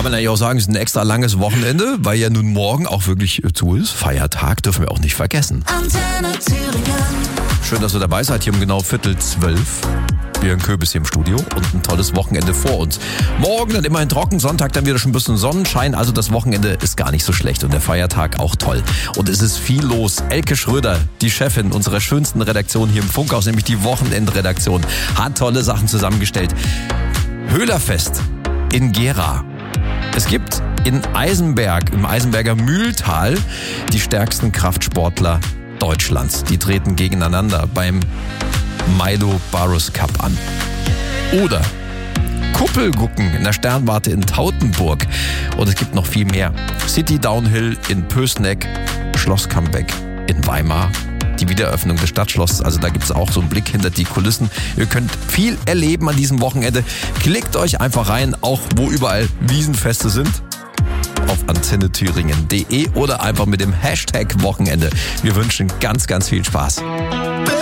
Kann man eigentlich auch sagen, es ist ein extra langes Wochenende, weil ja nun morgen auch wirklich zu ist. Feiertag dürfen wir auch nicht vergessen. Antenne Thüringen. Schön, dass ihr dabei seid, hier um genau 11:45. Björn Köbis hier im Studio und ein tolles Wochenende vor uns. Morgen dann immerhin trocken, Sonntag dann wieder schon ein bisschen Sonnenschein, also das Wochenende ist gar nicht so schlecht und der Feiertag auch toll. Und es ist viel los. Elke Schröder, die Chefin unserer schönsten Redaktion hier im Funkhaus, nämlich die Wochenendredaktion, hat tolle Sachen zusammengestellt. Höhlerfest in Gera. Es gibt in Eisenberg, im Eisenberger Mühltal, die stärksten Kraftsportler Deutschlands. Die treten gegeneinander beim Milo Barros Cup an. Oder Kuppelgucken in der Sternwarte in Tautenburg. Und es gibt noch viel mehr. City Downhill in Pößneck, Schloss Cambeck in Weimar. Die Wiedereröffnung des Stadtschlosses, also da gibt es auch so einen Blick hinter die Kulissen. Ihr könnt viel erleben an diesem Wochenende. Klickt euch einfach rein, auch wo überall Wiesenfeste sind, auf antennethüringen.de oder einfach mit dem Hashtag Wochenende. Wir wünschen ganz, ganz viel Spaß.